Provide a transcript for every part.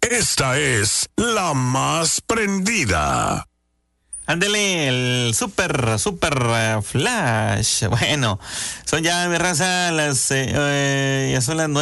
Esta es la más prendida. Ándele, el super flash. Bueno, son ya, mi raza, ya son las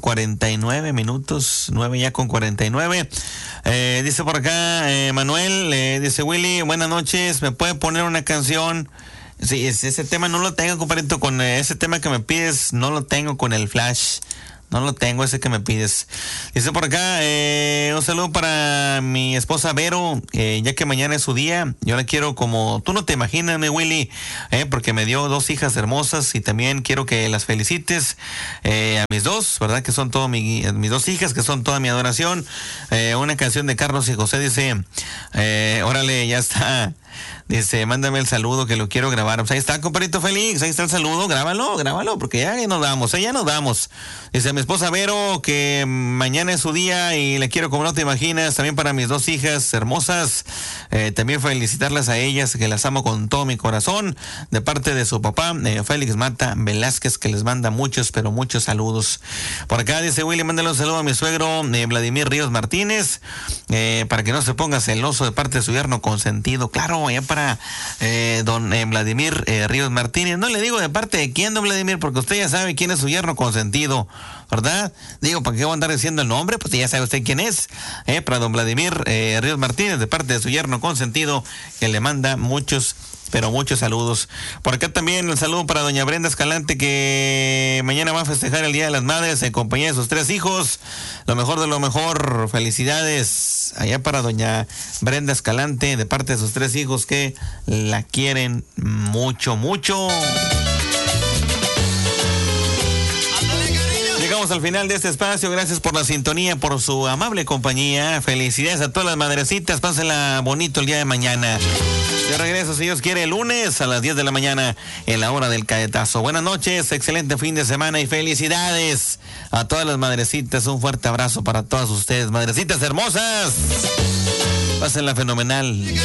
9:49 9 ya con 49. Dice por acá, Manuel, dice Willy, buenas noches, ¿me puede poner una canción? Sí, ese tema no lo tengo, compadrito, con ese tema que me pides, no lo tengo con el flash. No lo tengo, ese que me pides. Dice por acá, un saludo para mi esposa Vero, ya que mañana es su día. Yo la quiero como tú no te imaginas, mi Willy, porque me dio 2 hijas hermosas y también quiero que las felicites a mis 2, ¿verdad? Que son mis 2 hijas, que son toda mi adoración. Una canción de Carlos y José dice, órale, ya está. Dice, mándame el saludo que lo quiero grabar. Pues ahí está, compadrito Félix, ahí está el saludo, grábalo, porque ya nos vamos, ya nos vamos. Dice, mi esposa Vero, que mañana es su día y le quiero como no te imaginas, también para mis 2 hijas hermosas, también felicitarlas a ellas, que las amo con todo mi corazón, de parte de su papá, Félix Mata Velázquez, que les manda muchos, pero muchos saludos. Por acá dice Willy, mándale un saludo a mi suegro, Vladimir Ríos Martínez, para que no se ponga celoso de parte de su yerno consentido. Claro, ya para don Vladimir Ríos Martínez. No le digo de parte de quién, don Vladimir, porque usted ya sabe quién es su yerno consentido, ¿verdad? Digo, ¿para qué voy a andar diciendo el nombre? Pues ya sabe usted quién es. Para don Vladimir Ríos Martínez, de parte de su yerno consentido, que le manda muchos, pero muchos saludos. Por acá también el saludo para doña Brenda Escalante, que mañana va a festejar el Día de las Madres en compañía de sus 3 hijos. Lo mejor de lo mejor. Felicidades allá para doña Brenda Escalante, de parte de sus 3 hijos que la quieren mucho, mucho. Llegamos al final de este espacio. Gracias por la sintonía, por su amable compañía. Felicidades a todas las madrecitas. Pásenla bonito el día de mañana. Yo regreso, si Dios quiere, el lunes a las 10 de la mañana en la hora del caetazo. Buenas noches, excelente fin de semana y felicidades a todas las madrecitas. Un fuerte abrazo para todas ustedes, madrecitas hermosas. Pásenla fenomenal.